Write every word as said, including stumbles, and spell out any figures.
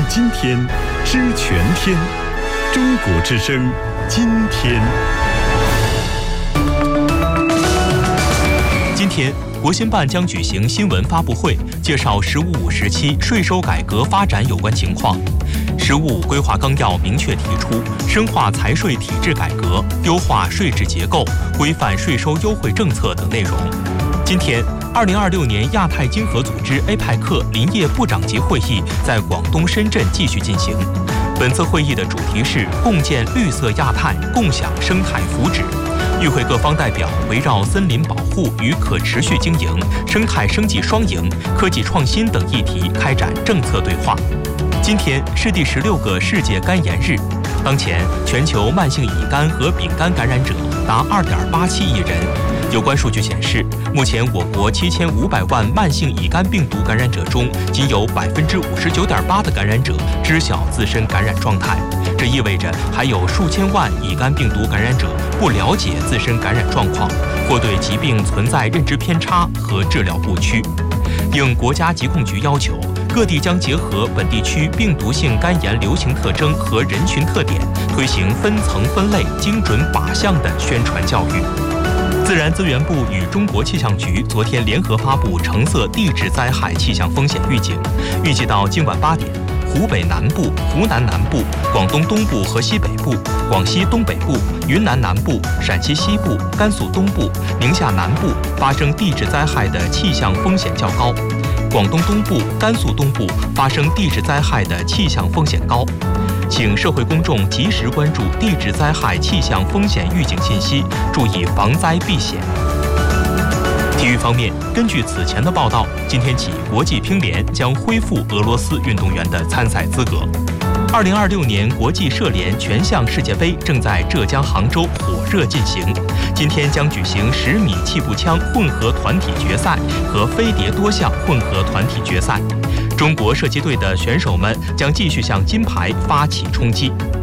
今天，知全天。中国之声，今天。 今天，国新办将举行新闻发布会，介绍“十五五”时期税收改革发展有关情况。“十五五”规划纲要明确提出，深化财税体制改革，优化税制结构，规范税收优惠政策等内容。今天，二零二六年亚太经合组织 A P E C 林业部长级会议在广东深圳继续进行。本次会议的主题是共建绿色亚太，共享生态福祉。与会各方代表围绕森林保护与可持续经营、生态生计双赢、科技创新等议题开展政策对话。今天是第十六个世界肝炎日，当前全球慢性乙肝和丙肝感染者达二点八七亿人。有关数据显示，目前我国七千五百万慢性乙肝病毒感染者中，仅有百分之五十九点八的感染者知晓自身感染状态。这意味着还有数千万乙肝病毒感染者不了解自身感染状况，或对疾病存在认知偏差和治疗误区。应国家疾控局要求，各地将结合本地区病毒性肝炎流行特征和人群特点，推行分层分类、精准靶向的宣传教育。自然资源部与中国气象局昨天联合发布橙色地质灾害气象风险预警，预计到今晚八点，湖北南部、湖南南部、广东东部和西北部、广西东北部、云南南部、陕西西部、甘肃东部、宁夏南部发生地质灾害的气象风险较高，广东东部、甘肃东部发生地质灾害的气象风险高。请社会公众及时关注地质灾害气象风险预警信息，注意防灾避险。体育方面，根据此前的报道，今天起国际乒联将恢复俄罗斯运动员的参赛资格。二零二六年国际射联全项世界杯正在浙江杭州火热进行，今天将举行十米气步枪混合团体决赛和飞碟多项混合团体决赛。中国射击队的选手们将继续向金牌发起冲击。